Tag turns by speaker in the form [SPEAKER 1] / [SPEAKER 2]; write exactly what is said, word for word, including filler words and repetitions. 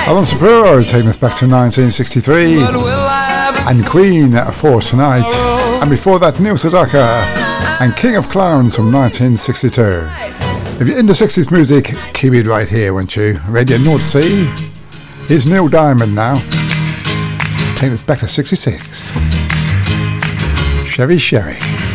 [SPEAKER 1] Alan Sapiro taking us back to nineteen sixty-three, and Queen for Tonight, and before that Neil Sedaka and King of Clowns from nineteen sixty-two. If you're into sixties music, keep it right here, won't you? Radio North Sea. Here's Neil Diamond now, taking us back to sixty-six. Sherry Sherry.